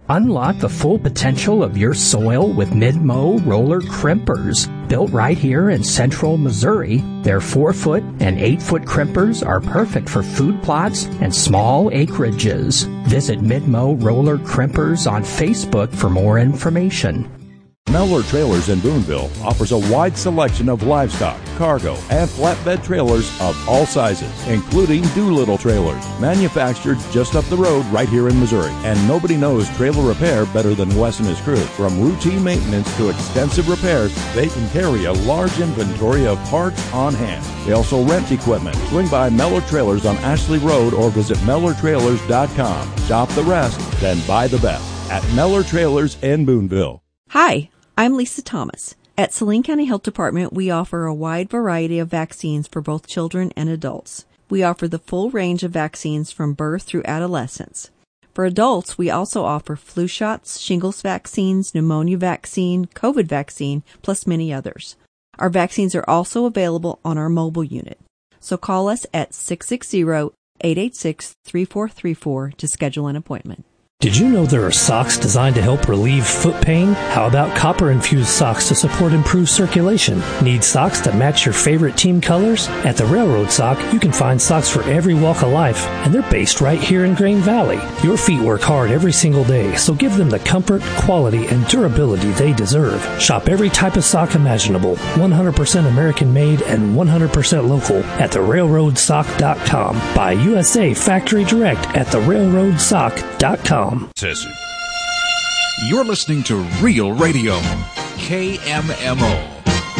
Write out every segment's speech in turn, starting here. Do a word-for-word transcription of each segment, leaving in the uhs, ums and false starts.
Unlock the full potential of your soil with Mid-Mow roller crimpers. Built right here in central Missouri, their four-foot and eight-foot crimpers are perfect for food plots and small acreages. Visit Mid-Mow Roller Crimpers on Facebook for more information. Mellor Trailers in Boonville offers a wide selection of livestock, cargo, and flatbed trailers of all sizes, including Doolittle trailers, manufactured just up the road right here in Missouri. And nobody knows trailer repair better than Wes and his crew. From routine maintenance to extensive repairs, they can carry a large inventory of parts on hand. They also rent equipment. Swing by Mellor Trailers on Ashley Road or visit Mellor Trailers dot com. Shop the rest, then buy the best at Mellor Trailers in Boonville. Hi, I'm Lisa Thomas. At Saline County Health Department, we offer a wide variety of vaccines for both children and adults. We offer the full range of vaccines from birth through adolescence. For adults, we also offer flu shots, shingles vaccines, pneumonia vaccine, COVID vaccine, plus many others. Our vaccines are also available on our mobile unit. So call us at six six zero, eight eight six, three four three four to schedule an appointment. Did you know there are socks designed to help relieve foot pain? How about copper-infused socks to support improved circulation? Need socks that match your favorite team colors? At the Railroad Sock, you can find socks for every walk of life, and they're based right here in Grain Valley. Your feet work hard every single day, so give them the comfort, quality, and durability they deserve. Shop every type of sock imaginable, one hundred percent American-made and one hundred percent local at the railroad sock dot com. Buy U S A Factory Direct at the railroad sock dot com. You're listening to Real Radio, K M M O.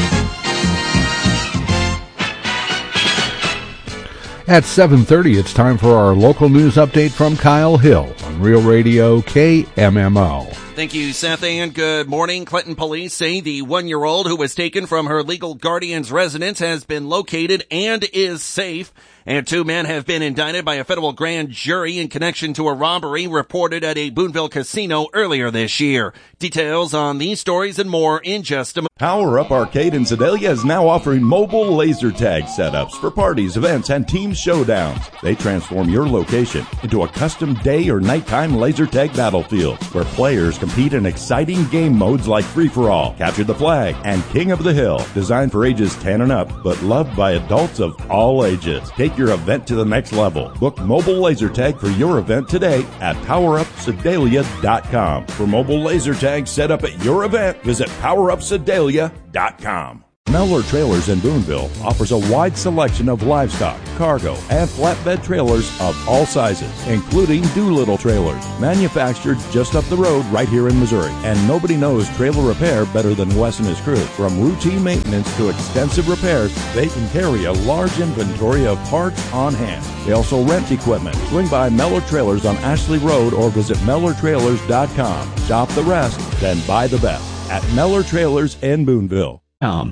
At seven thirty, it's time for our local news update from Kyle Hill on Real Radio, K M M O. Thank you, Seth, and good morning. Clinton police say the one-year-old who was taken from her legal guardian's residence has been located and is safe. And two men have been indicted by a federal grand jury in connection to a robbery reported at a Boonville casino earlier this year. Details on these stories and more in just a moment. Power Up Arcade in Sedalia is now offering mobile laser tag setups for parties, events, and team showdowns. They transform your location into a custom day or nighttime laser tag battlefield where players compete in exciting game modes like Free-for-All, Capture the Flag, and King of the Hill. Designed for ages ten and up, but loved by adults of all ages. Take your event to the next level. Book mobile laser tag for your event today at power up sedalia dot com. For mobile laser tag set up at your event, visit power up sedalia dot com. Mellor Trailers in Boonville offers a wide selection of livestock, cargo, and flatbed trailers of all sizes, including Doolittle trailers, manufactured just up the road right here in Missouri. And nobody knows trailer repair better than Wes and his crew. From routine maintenance to extensive repairs, they can carry a large inventory of parts on hand. They also rent equipment. Swing by Mellor Trailers on Ashley Road or visit Mellor Trailers dot com. Shop the rest, then buy the best at Mellor Trailers in Boonville. Um.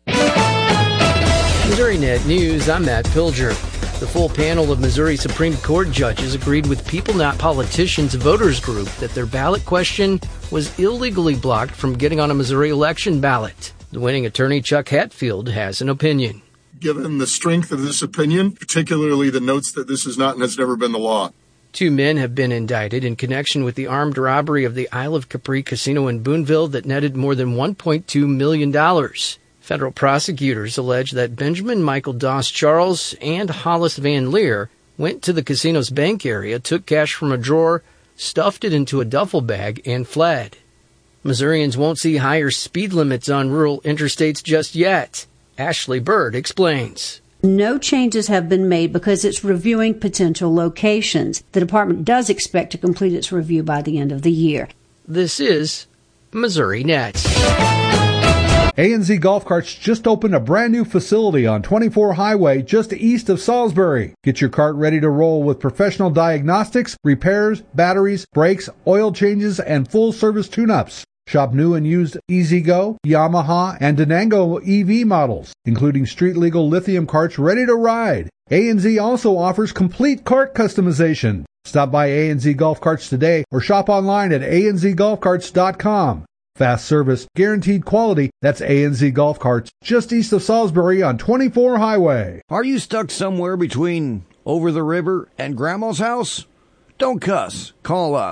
Missouri Net News, I'm Matt Pilger. The full panel of Missouri Supreme Court judges agreed with People Not Politicians voters group that their ballot question was illegally blocked from getting on a Missouri election ballot. The winning attorney, Chuck Hatfield, has an opinion. Given the strength of this opinion, particularly the notes that this is not and has never been the law. Two men have been indicted in connection with the armed robbery of the Isle of Capri casino in Boonville that netted more than one point two million dollars. Federal prosecutors allege that Benjamin Michael Doss Charles and Hollis Van Leer went to the casino's bank area, took cash from a drawer, stuffed it into a duffel bag, and fled. Missourians won't see higher speed limits on rural interstates just yet. Ashley Bird explains. No changes have been made because it's reviewing potential locations. The department does expect to complete its review by the end of the year. This is Missouri Net. A and Z Golf Carts just opened a brand new facility on twenty-four Highway just east of Salisbury. Get your cart ready to roll with professional diagnostics, repairs, batteries, brakes, oil changes, and full-service tune-ups. Shop new and used E-Z-Go, Yamaha, and Denango E V models, including street-legal lithium carts ready to ride. A and Z also offers complete cart customization. Stop by A and Z Golf Carts today or shop online at a n z golf carts dot com. Fast service, guaranteed quality. That's A and Z Golf Carts, just east of Salisbury on twenty-four Highway. Are you stuck somewhere between over the river and Grandma's house? Don't cuss. Call us.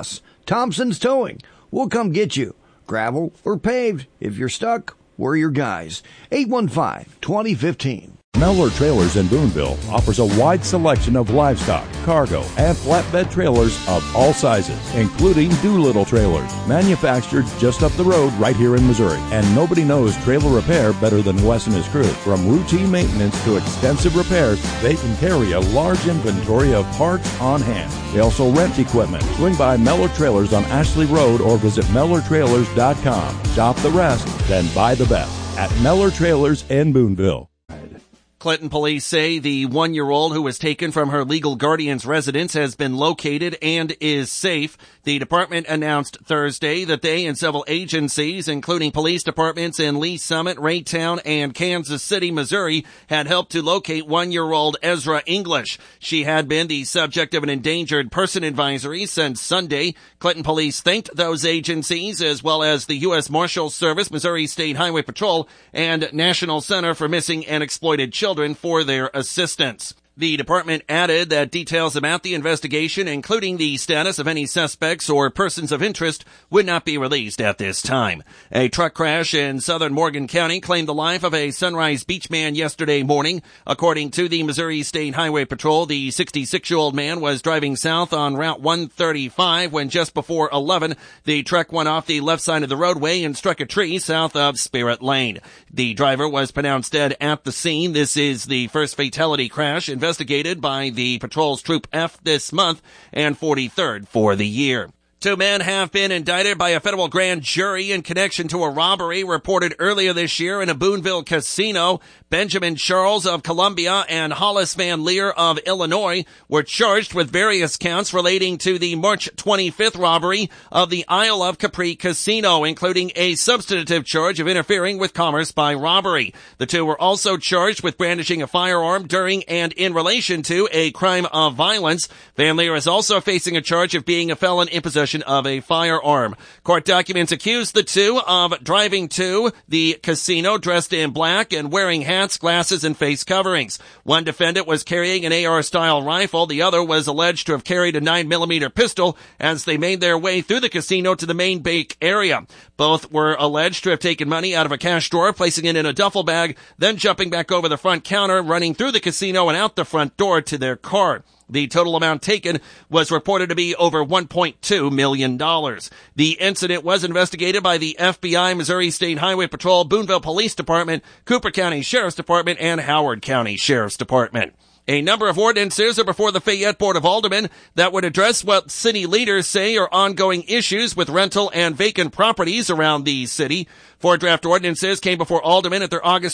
Thompson's Towing. We'll come get you. Gravel or paved. If you're stuck, we're your guys. eight one five, two zero one five. Mellor Trailers in Boonville offers a wide selection of livestock, cargo, and flatbed trailers of all sizes, including Doolittle trailers, manufactured just up the road right here in Missouri. And nobody knows trailer repair better than Wes and his crew. From routine maintenance to extensive repairs, they can carry a large inventory of parts on hand. They also rent equipment. Swing by Mellor Trailers on Ashley Road or visit Mellor Trailers dot com. Shop the rest, then buy the best at Mellor Trailers in Boonville. Clinton police say the one-year-old who was taken from her legal guardian's residence has been located and is safe. The department announced Thursday that they and several agencies, including police departments in Lee Summit, Raytown, and Kansas City, Missouri, had helped to locate one-year-old Ezra English. She had been the subject of an endangered person advisory since Sunday. Clinton police thanked those agencies, as well as the U S Marshals Service, Missouri State Highway Patrol, and National Center for Missing and Exploited Children for their assistance. The department added that details about the investigation, including the status of any suspects or persons of interest, would not be released at this time. A truck crash in southern Morgan County claimed the life of a Sunrise Beach man yesterday morning. According to the Missouri State Highway Patrol, the sixty-six-year-old man was driving south on Route one thirty-five when just before eleven, the truck went off the left side of the roadway and struck a tree south of Spirit Lane. The driver was pronounced dead at the scene. This is the first fatality crash in investigated by the patrol's Troop F this month and forty-third for the year. Two men have been indicted by a federal grand jury in connection to a robbery reported earlier this year in a Boonville casino. Benjamin Charles of Columbia and Hollis Van Leer of Illinois were charged with various counts relating to the March twenty-fifth robbery of the Isle of Capri casino, including a substantive charge of interfering with commerce by robbery. The two were also charged with brandishing a firearm during and in relation to a crime of violence. Van Leer is also facing a charge of being a felon in possession of a firearm. Court documents accuse the two of driving to the casino dressed in black and wearing hats, glasses, and face coverings. One defendant was carrying an A R-style rifle. The other was alleged to have carried a nine millimeter pistol as they made their way through the casino to the main bank area. Both were alleged to have taken money out of a cash drawer, placing it in a duffel bag, then jumping back over the front counter, running through the casino and out the front door to their car. The total amount taken was reported to be over one point two million dollars. The incident was investigated by the F B I, Missouri State Highway Patrol, Boonville Police Department, Cooper County Sheriff's Department, and Howard County Sheriff's Department. A number of ordinances are before the Fayette Board of Aldermen that would address what city leaders say are ongoing issues with rental and vacant properties around the city. Four draft ordinances came before aldermen at their August